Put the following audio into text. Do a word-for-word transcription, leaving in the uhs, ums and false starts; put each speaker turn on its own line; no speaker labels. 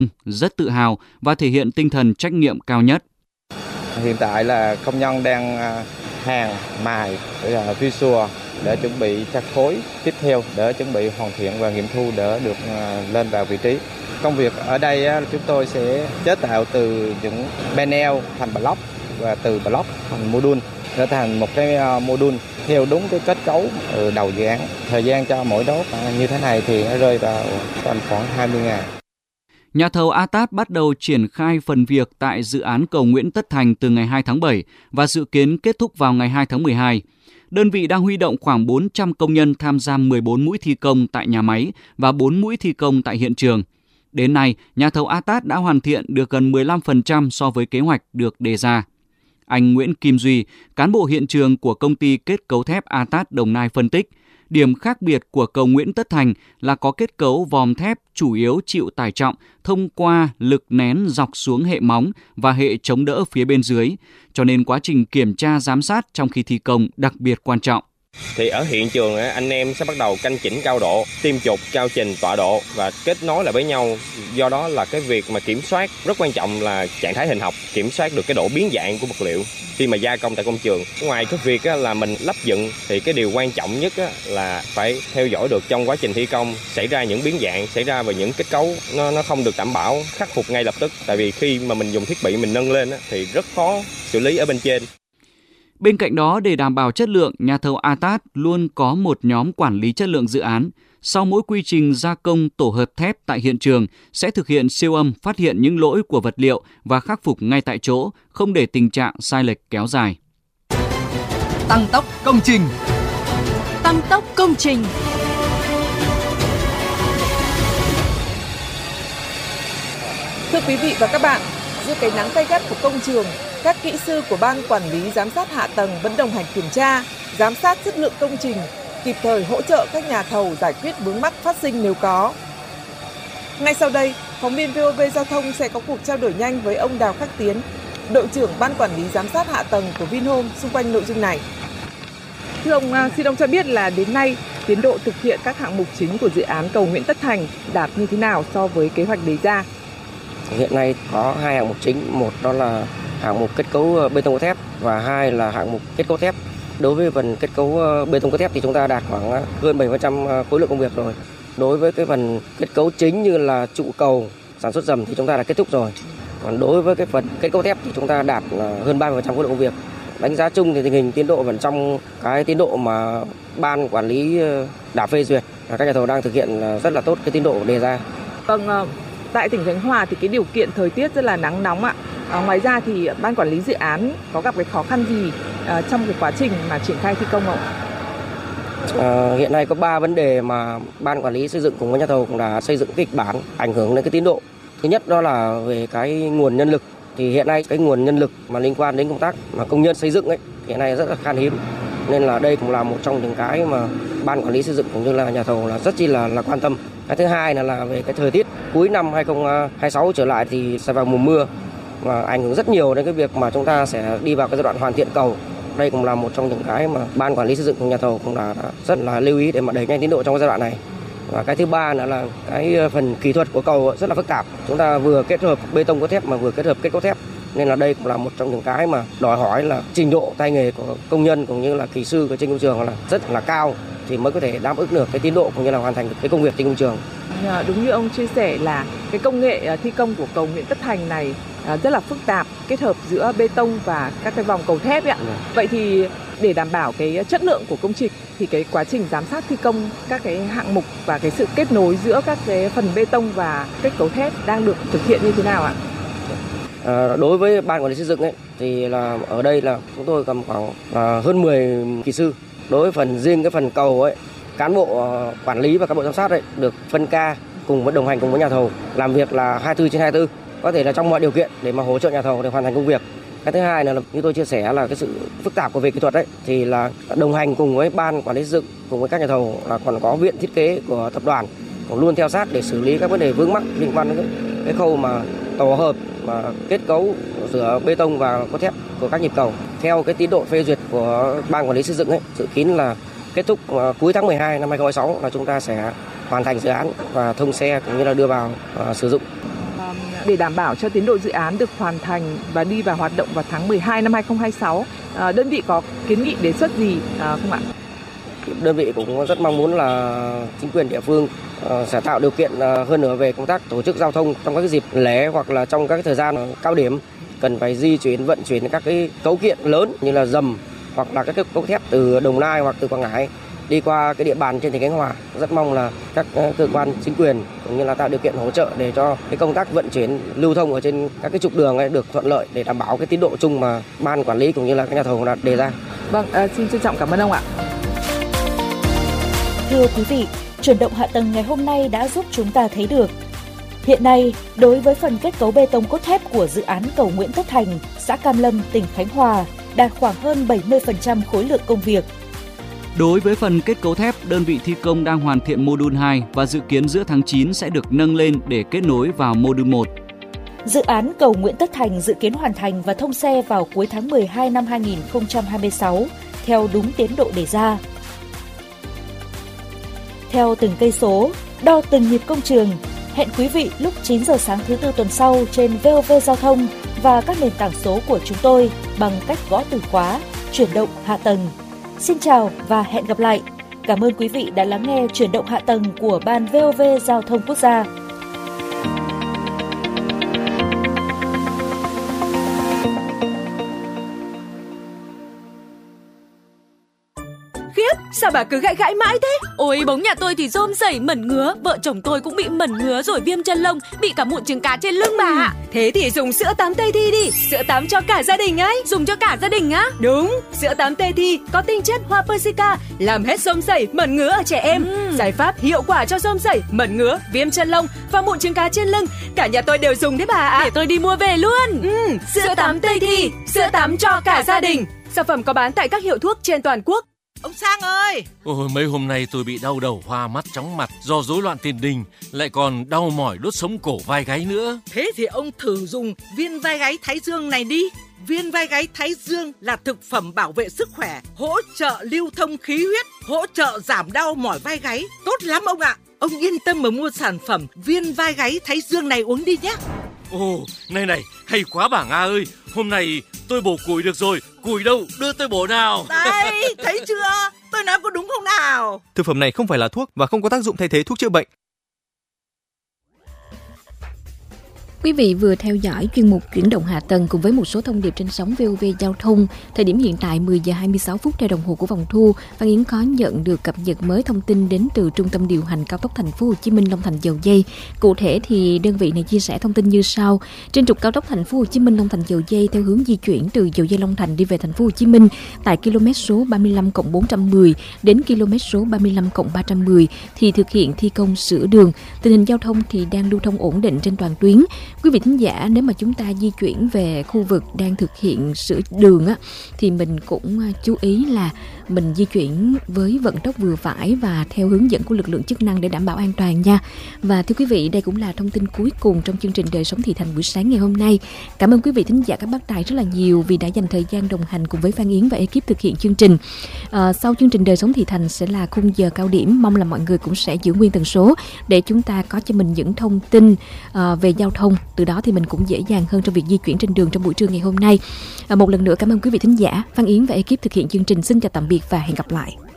rất tự hào và thể hiện tinh thần trách nhiệm cao nhất.
Hiện tại là công nhân đang hàn, mài, phi sùa để chuẩn bị chặt khối tiếp theo để chuẩn bị hoàn thiện và nghiệm thu để được lên vào vị trí. Công việc ở đây chúng tôi sẽ chế tạo từ những panel thành block và từ block thành module trở thành một cái module theo đúng cái kết cấu ở đầu dự án. Thời gian cho mỗi đốt như thế này thì nó rơi vào tầm khoảng hai mươi ngày.
Nhà thầu a tát bắt đầu triển khai phần việc tại dự án cầu Nguyễn Tất Thành từ ngày hai tháng bảy và dự kiến kết thúc vào ngày hai tháng mười hai. Đơn vị đang huy động khoảng bốn trăm công nhân tham gia mười bốn mũi thi công tại nhà máy và bốn mũi thi công tại hiện trường. Đến nay, nhà thầu a tát đã hoàn thiện được gần mười lăm phần trăm so với kế hoạch được đề ra. Anh Nguyễn Kim Duy, cán bộ hiện trường của công ty kết cấu thép a tát Đồng Nai phân tích, điểm khác biệt của cầu Nguyễn Tất Thành là có kết cấu vòm thép chủ yếu chịu tải trọng thông qua lực nén dọc xuống hệ móng và hệ chống đỡ phía bên dưới, cho nên quá trình kiểm tra giám sát trong khi thi công đặc biệt quan trọng.
Thì ở hiện trường anh em sẽ bắt đầu canh chỉnh cao độ, tiêm trục, cao trình, tọa độ và kết nối lại với nhau. Do đó là cái việc mà kiểm soát rất quan trọng là trạng thái hình học, kiểm soát được cái độ biến dạng của vật liệu khi mà gia công tại công trường. Ngoài cái việc là mình lắp dựng thì cái điều quan trọng nhất là phải theo dõi được trong quá trình thi công xảy ra những biến dạng, xảy ra về những kết cấu nó nó không được đảm bảo, khắc phục ngay lập tức. Tại vì khi mà mình dùng thiết bị mình nâng lên thì rất khó xử lý ở bên trên.
Bên cạnh đó, để đảm bảo chất lượng, nhà thầu a tát luôn có một nhóm quản lý chất lượng dự án. Sau mỗi quy trình gia công tổ hợp thép tại hiện trường sẽ thực hiện siêu âm, phát hiện những lỗi của vật liệu và khắc phục ngay tại chỗ, không để tình trạng sai lệch kéo dài.
Tăng tốc công trình.
Tăng tốc công trình.
Thưa quý vị và các bạn, dưới cái nắng gay gắt của công trường, các kỹ sư của Ban Quản lý Giám sát Hạ tầng vẫn đồng hành kiểm tra, giám sát chất lượng công trình, kịp thời hỗ trợ các nhà thầu giải quyết vướng mắc phát sinh nếu có. Ngay sau đây, phóng viên vê o vê Giao thông sẽ có cuộc trao đổi nhanh với ông Đào Khắc Tiến, đội trưởng Ban Quản lý Giám sát Hạ tầng của Vinhome xung quanh nội dung này. Thưa ông, xin ông cho biết là đến nay, tiến độ thực hiện các hạng mục chính của dự án cầu Nguyễn Tất Thành đạt như thế nào so với kế hoạch đề ra?
Hiện nay có hai hạng mục chính, một đó là hạng mục kết cấu bê tông cốt thép và hai là hạng mục kết cấu thép. Đối với phần kết cấu bê tông cốt thép thì chúng ta đạt khoảng hơn bảy mươi phần trăm khối lượng công việc rồi. Đối với cái phần kết cấu chính như là trụ cầu, sản xuất dầm thì chúng ta đã kết thúc rồi. Còn đối với cái phần kết cấu thép thì chúng ta đạt hơn ba mươi phần trăm khối lượng công việc. Đánh giá chung thì tình hình tiến độ vẫn trong cái tiến độ mà Ban Quản lý đã phê duyệt. Các nhà thầu đang thực hiện rất là tốt cái tiến độ đề ra.
Vâng, tại tỉnh Khánh Hòa thì cái điều kiện thời tiết rất là nắng nóng ạ. À, ngoài ra thì Ban Quản lý dự án có gặp cái khó khăn gì à, trong cái quá trình mà triển khai thi công không?
À, hiện nay có ba vấn đề mà Ban Quản lý xây dựng cùng với nhà thầu cũng đã xây dựng kịch bản ảnh hưởng đến cái tiến độ. Thứ nhất đó là về cái nguồn nhân lực. Thì hiện nay cái nguồn nhân lực mà liên quan đến công tác mà công nhân xây dựng ấy hiện nay rất là khan hiếm. Nên là đây cũng là một trong những cái mà Ban Quản lý xây dựng cũng như là nhà thầu là rất chi là, là quan tâm. Cái thứ hai là, là về cái thời tiết cuối năm hai không hai sáu trở lại thì sẽ vào mùa mưa và ảnh hưởng rất nhiều đến cái việc mà chúng ta sẽ đi vào cái giai đoạn hoàn thiện cầu. Đây cũng là một trong những cái mà Ban Quản lý xây dựng của nhà thầu cũng đã, đã rất là lưu ý để mà đẩy nhanh tiến độ trong cái giai đoạn này. Và cái thứ ba nữa là cái phần kỹ thuật của cầu rất là phức tạp. Chúng ta vừa kết hợp bê tông cốt thép mà vừa kết hợp kết cấu thép. Nên là đây cũng là một trong những cái mà đòi hỏi là trình độ tay nghề của công nhân cũng như là kỹ sư ở trên công trường là rất là cao thì mới có thể đáp ứng được cái tiến độ cũng như là hoàn thành được cái công việc trên công trường.
Đúng như ông chia sẻ là cái công nghệ thi công của cầu Nguyễn Tất Thành này rất là phức tạp, kết hợp giữa bê tông và các cái vòng cầu thép ấy ạ. Ừ. Vậy thì để đảm bảo cái chất lượng của công trình thì cái quá trình giám sát thi công các cái hạng mục và cái sự kết nối giữa các cái phần bê tông và kết cấu thép đang được thực hiện như thế nào ạ?
À, đối với Ban Quản lý xây dựng ấy thì là ở đây là chúng tôi cầm khoảng à, hơn mười kỹ sư. Đối với phần riêng cái phần cầu ấy, cán bộ uh, quản lý và cán bộ giám sát ấy được phân ca cùng với đồng hành cùng với nhà thầu làm việc là hai mươi bốn trên hai mươi bốn, có thể là trong mọi điều kiện để mà hỗ trợ nhà thầu để hoàn thành công việc. Cái thứ hai là như tôi chia sẻ là cái sự phức tạp của về kỹ thuật ấy thì là đồng hành cùng với Ban Quản lý xây dựng cùng với các nhà thầu là còn có viện thiết kế của tập đoàn cũng luôn theo sát để xử lý các vấn đề vướng mắc liên quan đến cái, cái khâu mà tổ hợp mà kết cấu giữa bê tông và cốt thép của các nhịp cầu. Theo cái tiến độ phê duyệt của Ban Quản lý xây dựng ấy, dự kiến là kết thúc uh, cuối tháng mười hai năm hai không hai sáu là chúng ta sẽ hoàn thành dự án và thông xe cũng như là đưa vào uh, sử dụng.
để đảm bảo cho tiến độ dự án được hoàn thành và đi vào hoạt động vào tháng mười hai năm hai không hai sáu. Đơn vị có kiến nghị đề xuất gì không ạ?
Đơn vị cũng rất mong muốn là chính quyền địa phương sẽ tạo điều kiện hơn nữa về công tác tổ chức giao thông trong các dịp lễ hoặc là trong các thời gian cao điểm, cần phải di chuyển vận chuyển các cái cấu kiện lớn như là dầm hoặc là các cái cấu thép từ Đồng Nai hoặc từ Quảng Ngãi đi qua cái địa bàn trên tỉnh Khánh Hòa. Rất mong là các cơ quan chính quyền cũng như là tạo điều kiện hỗ trợ để cho cái công tác vận chuyển lưu thông ở trên các cái trục đường ấy được thuận lợi để đảm bảo cái tiến độ chung mà ban quản lý cũng như là các nhà thầu đã đề ra.
Vâng, à, xin trân trọng cảm ơn ông ạ.
Thưa quý vị, chuyển động hạ tầng ngày hôm nay đã giúp chúng ta thấy được hiện nay, đối với phần kết cấu bê tông cốt thép của dự án cầu Nguyễn Tất Thành, xã Cam Lâm, tỉnh Khánh Hòa đạt khoảng hơn bảy mươi phần trăm khối lượng công việc.
Đối với phần kết cấu thép, đơn vị thi công đang hoàn thiện mô đun hai và dự kiến giữa tháng chín sẽ được nâng lên để kết nối vào mô đun một.
Dự án cầu Nguyễn Tất Thành dự kiến hoàn thành và thông xe vào cuối tháng mười hai năm hai nghìn không trăm hai mươi sáu, theo đúng tiến độ đề ra. Theo từng cây số, đo từng nhịp công trường, hẹn quý vị lúc chín giờ sáng thứ Tư tuần sau trên vê o vê Giao thông và các nền tảng số của chúng tôi bằng cách gõ từ khóa chuyển động hạ tầng. Xin chào và hẹn gặp lại. Cảm ơn quý vị đã lắng nghe chuyển động hạ tầng của Ban vê o vê Giao thông Quốc gia.
Sao bà cứ gãi gãi mãi thế? Ôi, bóng nhà tôi thì rôm rẩy mẩn ngứa, vợ chồng tôi cũng bị mẩn ngứa rồi viêm chân lông, bị cả mụn trứng cá trên lưng bà ạ. Thế thì dùng sữa tắm Tây Thi đi, sữa tắm cho cả gia đình ấy. Dùng cho cả gia đình á? Đúng, sữa tắm Tây Thi có tinh chất hoa persica, làm hết rôm rẩy, mẩn ngứa ở trẻ em. Ừ. Giải pháp hiệu quả cho rôm rẩy, mẩn ngứa, viêm chân lông và mụn trứng cá trên lưng. Cả nhà tôi đều dùng đấy bà ạ. Để tôi đi mua về luôn. Ừ, sữa, sữa tắm Tây Thi, sữa tắm cho cả gia đình. Sản phẩm có bán tại các hiệu thuốc trên toàn quốc.
Ông Sang ơi! Ôi, mấy hôm nay tôi bị đau đầu, hoa mắt, chóng mặt do rối loạn tiền đình, lại còn đau mỏi đốt sống cổ vai gáy nữa.
Thế thì ông thử dùng viên vai gáy Thái Dương này đi. Viên vai gáy Thái Dương là thực phẩm bảo vệ sức khỏe, hỗ trợ lưu thông khí huyết, hỗ trợ giảm đau mỏi vai gáy. Tốt lắm ông ạ! Ông yên tâm mà mua sản phẩm viên vai gáy Thái Dương này uống đi nhé.
Ồ, này này, hay quá bà Nga ơi! Hôm nay tôi bổ củi được rồi, củi đâu, đưa tôi bổ nào.
Đây, thấy chưa? Tôi nói có đúng không nào?
Thực phẩm này không phải là thuốc và không có tác dụng thay thế thuốc chữa bệnh.
Quý vị vừa theo dõi chuyên mục chuyển động hạ tầng cùng với một số thông điệp trên sóng vê o vê Giao thông. Thời điểm hiện tại mười giờ hai mươi sáu phút theo đồng hồ của vòng thu. Phan Yến có nhận được cập nhật mới thông tin đến từ Trung tâm điều hành cao tốc Thành phố Hồ Chí Minh Long Thành Dầu Giây. Cụ thể thì đơn vị này chia sẻ thông tin như sau: trên trục cao tốc Thành phố Hồ Chí Minh Long Thành Dầu Giây theo hướng di chuyển từ Dầu Giây Long Thành đi về Thành phố Hồ Chí Minh tại km số ba mươi lăm cộng bốn trăm mười đến km số ba mươi lăm cộng ba trăm mười thì thực hiện thi công sửa đường. Tình hình giao thông thì đang lưu thông ổn định trên toàn tuyến. Quý vị thính giả, nếu mà chúng ta di chuyển về khu vực đang thực hiện sửa đường á, thì mình cũng chú ý là mình di chuyển với vận tốc vừa phải và theo hướng dẫn của lực lượng chức năng để đảm bảo an toàn nha. Và thưa quý vị, đây cũng là thông tin cuối cùng trong chương trình Đời Sống Thị Thành buổi sáng ngày hôm nay. Cảm ơn quý vị thính giả các bác tài rất là nhiều vì đã dành thời gian đồng hành cùng với Phan Yến và ekip thực hiện chương trình. À, sau chương trình Đời Sống Thị Thành sẽ là khung giờ cao điểm, mong là mọi người cũng sẽ giữ nguyên tần số để chúng ta có cho mình những thông tin à, về giao thông. Từ đó thì mình cũng dễ dàng hơn trong việc di chuyển trên đường trong buổi trưa ngày hôm nay. À, một lần nữa cảm ơn quý vị thính giả. Phan Yến và ekip thực hiện chương trình xin chào tạm biệt và hẹn gặp lại.